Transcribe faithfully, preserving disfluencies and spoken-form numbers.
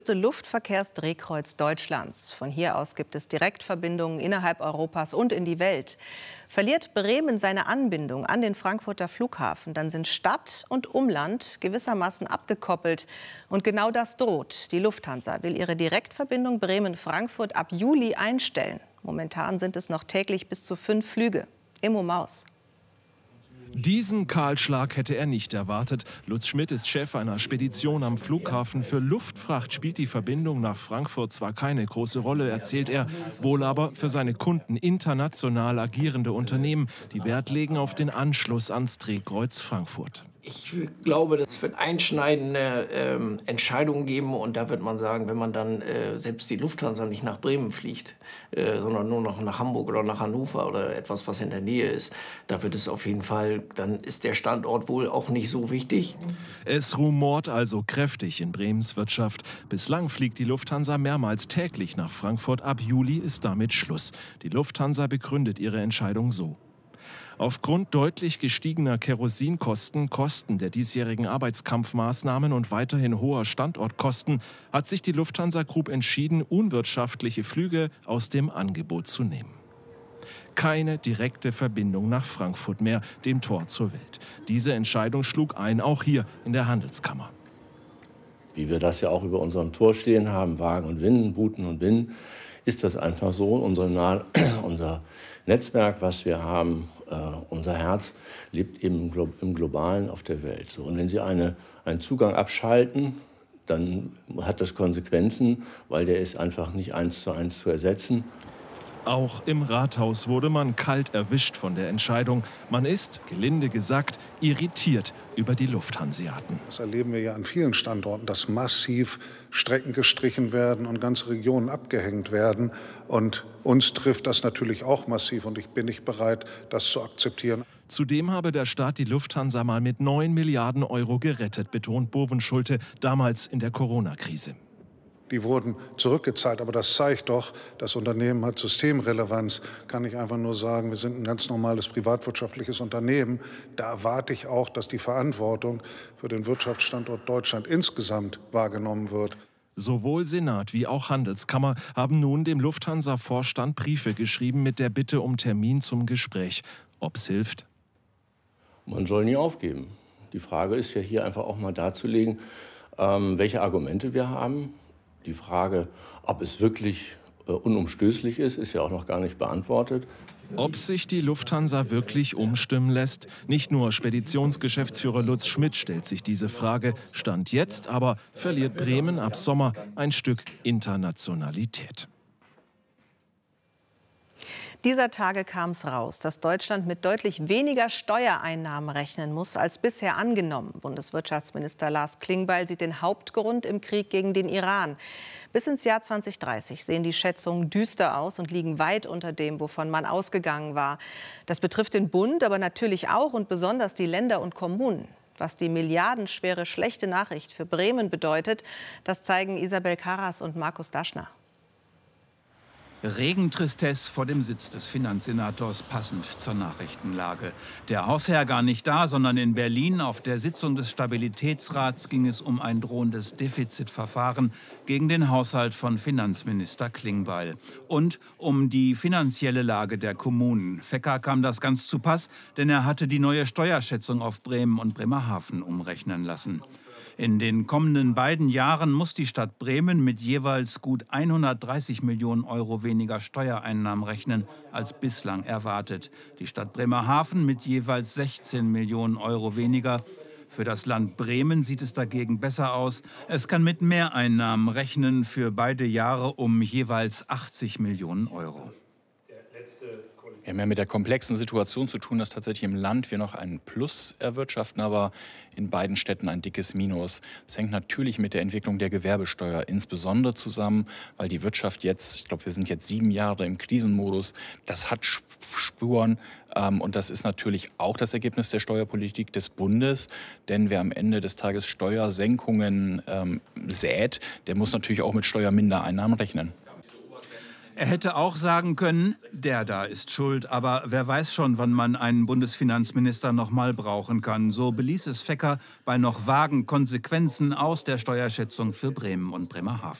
Luftverkehrsdrehkreuz Deutschlands. Von hier aus gibt es Direktverbindungen innerhalb Europas und in die Welt. Verliert Bremen seine Anbindung an den Frankfurter Flughafen, dann sind Stadt und Umland gewissermaßen abgekoppelt. Und genau das droht. Die Lufthansa will ihre Direktverbindung Bremen-Frankfurt ab Juli einstellen. Momentan sind es noch täglich bis zu fünf Flüge. Immo Maus. Diesen Kahlschlag hätte er nicht erwartet. Lutz Schmidt ist Chef einer Spedition am Flughafen. Für Luftfracht spielt die Verbindung nach Frankfurt zwar keine große Rolle, erzählt er, wohl aber für seine Kunden international agierende Unternehmen, die Wert legen auf den Anschluss ans Drehkreuz Frankfurt. Ich glaube, das wird einschneidende ähm, Entscheidungen geben. Und da wird man sagen, wenn man dann äh, selbst die Lufthansa nicht nach Bremen fliegt, äh, sondern nur noch nach Hamburg oder nach Hannover oder etwas, was in der Nähe ist, da wird es auf jeden Fall, dann ist der Standort wohl auch nicht so wichtig. Es rumort also kräftig in Bremens Wirtschaft. Bislang fliegt die Lufthansa mehrmals täglich nach Frankfurt. Ab Juli ist damit Schluss. Die Lufthansa begründet ihre Entscheidung so: Aufgrund deutlich gestiegener Kerosinkosten, Kosten der diesjährigen Arbeitskampfmaßnahmen und weiterhin hoher Standortkosten hat sich die Lufthansa Group entschieden, unwirtschaftliche Flüge aus dem Angebot zu nehmen. Keine direkte Verbindung nach Frankfurt mehr, dem Tor zur Welt. Diese Entscheidung schlug ein, auch hier in der Handelskammer. Wie wir das ja auch über unserem Tor stehen haben, Wagen und Winnen, Buten und Binnen, ist das einfach so. Unser, unser Netzwerk, was wir haben, äh, unser Herz, lebt eben im Globalen auf der Welt. So, und wenn Sie eine, einen Zugang abschalten, dann hat das Konsequenzen, weil der ist einfach nicht eins zu eins zu ersetzen. Auch im Rathaus wurde man kalt erwischt von der Entscheidung. Man ist, gelinde gesagt, irritiert über die Lufthanseaten. Das erleben wir ja an vielen Standorten, dass massiv Strecken gestrichen werden und ganze Regionen abgehängt werden. Und uns trifft das natürlich auch massiv und ich bin nicht bereit, das zu akzeptieren. Zudem habe der Staat die Lufthansa mal mit neun Milliarden Euro gerettet, betont Bovenschulte, damals in der Corona-Krise. Die wurden zurückgezahlt, aber das zeigt doch, das Unternehmen hat Systemrelevanz. Kann ich einfach nur sagen, wir sind ein ganz normales privatwirtschaftliches Unternehmen. Da erwarte ich auch, dass die Verantwortung für den Wirtschaftsstandort Deutschland insgesamt wahrgenommen wird. Sowohl Senat wie auch Handelskammer haben nun dem Lufthansa-Vorstand Briefe geschrieben mit der Bitte um Termin zum Gespräch. Ob's hilft? Man soll nie aufgeben. Die Frage ist ja hier einfach auch mal darzulegen, ähm, welche Argumente wir haben. Die Frage, ob es wirklich äh, unumstößlich ist, ist ja auch noch gar nicht beantwortet. Ob sich die Lufthansa wirklich umstimmen lässt? Nicht nur Speditionsgeschäftsführer Lutz Schmidt stellt sich diese Frage. Stand jetzt aber verliert Bremen ab Sommer ein Stück Internationalität. Dieser Tage kam es raus, dass Deutschland mit deutlich weniger Steuereinnahmen rechnen muss als bisher angenommen. Bundeswirtschaftsminister Lars Klingbeil sieht den Hauptgrund im Krieg gegen den Iran. Bis ins Jahr zweitausenddreißig sehen die Schätzungen düster aus und liegen weit unter dem, wovon man ausgegangen war. Das betrifft den Bund, aber natürlich auch und besonders die Länder und Kommunen. Was die milliardenschwere schlechte Nachricht für Bremen bedeutet, das zeigen Isabel Karas und Markus Daschner. Regentristesse vor dem Sitz des Finanzsenators, passend zur Nachrichtenlage. Der Hausherr gar nicht da, sondern in Berlin. Auf der Sitzung des Stabilitätsrats ging es um ein drohendes Defizitverfahren gegen den Haushalt von Finanzminister Klingbeil. Und um die finanzielle Lage der Kommunen. Fecker kam das ganz zu Pass, denn er hatte die neue Steuerschätzung auf Bremen und Bremerhaven umrechnen lassen. In den kommenden beiden Jahren muss die Stadt Bremen mit jeweils gut hundertdreißig Millionen Euro weniger Steuereinnahmen rechnen als bislang erwartet. Die Stadt Bremerhaven mit jeweils sechzehn Millionen Euro weniger. Für das Land Bremen sieht es dagegen besser aus. Es kann mit Mehreinnahmen rechnen, für beide Jahre um jeweils achtzig Millionen Euro. Wir haben ja mit der komplexen Situation zu tun, dass tatsächlich im Land wir noch einen Plus erwirtschaften, aber in beiden Städten ein dickes Minus. Das hängt natürlich mit der Entwicklung der Gewerbesteuer insbesondere zusammen, weil die Wirtschaft jetzt, ich glaube, wir sind jetzt sieben Jahre im Krisenmodus, das hat Spuren. Und das ist natürlich auch das Ergebnis der Steuerpolitik des Bundes. Denn wer am Ende des Tages Steuersenkungen ähm, sät, der muss natürlich auch mit Steuermindereinnahmen rechnen. Er hätte auch sagen können, der da ist schuld, aber wer weiß schon, wann man einen Bundesfinanzminister noch mal brauchen kann. So beließ es Fecker bei noch vagen Konsequenzen aus der Steuerschätzung für Bremen und Bremerhaven.